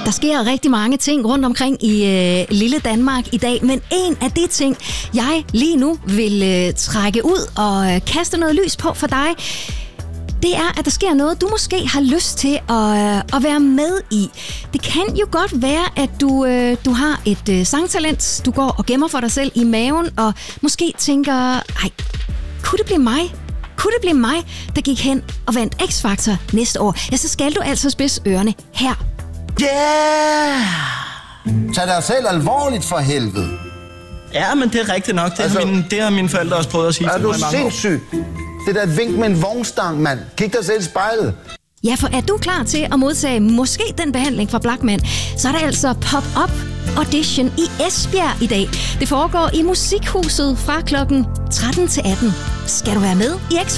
Der sker rigtig mange ting rundt omkring i lille Danmark i dag, men en af de ting, jeg lige nu vil trække ud og kaste noget lys på for dig, det er, at der sker noget, du måske har lyst til at være med i. Det kan jo godt være, at du har et sangtalent, du går og gemmer for dig selv i maven, og måske tænker, ej, kunne det blive mig? Kunne det blive mig, der gik hen og vandt X-Factor næste år? Ja, så skal du altså spidse ørerne her. Yeah! Tag dig selv alvorligt for helvede. Ja, men det er rigtigt nok. Det har mine forældre også prøvet at sige til mig i mange år. Er du sindssyg? Det er da et vink med en vognstang, mand. Kig dig selv i spejlet. Ja, for er du klar til at modtage måske den behandling fra Blachman, så er der altså Pop-Up Audition i Esbjerg i dag. Det foregår i Musikhuset fra klokken 13 til 18. Skal du være med i X